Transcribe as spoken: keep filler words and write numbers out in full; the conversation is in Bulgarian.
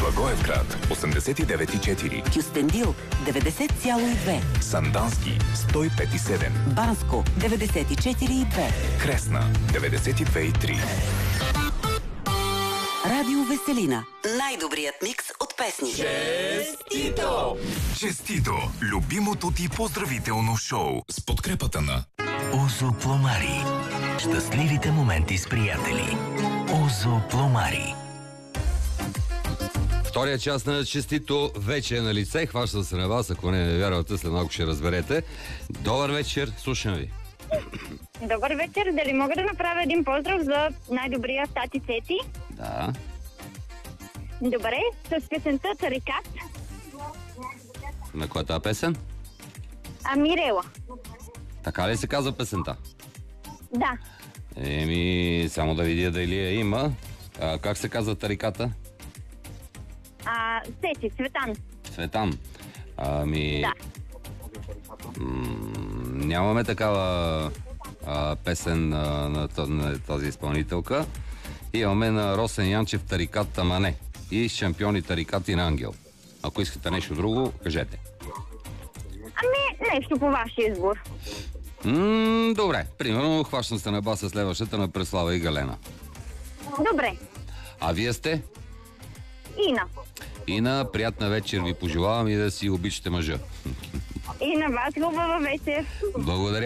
Благоевград осемдесет и девет и четири, Кюстендил деветдесет цяло и две, Сандански сто и пет и седем, Банско деветдесет и четири и две, Кресна деветдесет и две и три. Радио Веселина. Най-добрият микс от песни. Честито! Честито! Любимото ти поздравително шоу с подкрепата на Озо Пломари. Щастливите моменти с приятели. Озо Пломари. Втория част на Честито вече е на лице. Хващам се на вас, ако не ме вярвате, след малко ще разберете. Добър вечер, слушам ви. Добър вечер, дали мога да направя един поздрав за най-добрия тати Цети? Да. Добре, с песента Тарикат. На коя е тази песен? А Мирела. Така ли се казва песента? Да. Еми, само да видя дали я има. А, как се казва тариката? А, Цети, Цветан. Цветан. Ами... Да. М- нямаме такава а, песен а, на, на тази изпълнителка. Имаме на Росен Янчев Тарикат Тамане и Шампиони Тарикати на Ангел. Ако искате нещо друго, кажете. Ами, нещо по вашия избор. М- добре, примерно хващам се на баса следващата на Преслава и Галена. Добре. А вие сте? Ина. Ина, приятна вечер ви пожелавам и да си обичате мъжа. И на вас хубава вечер. Благодаря.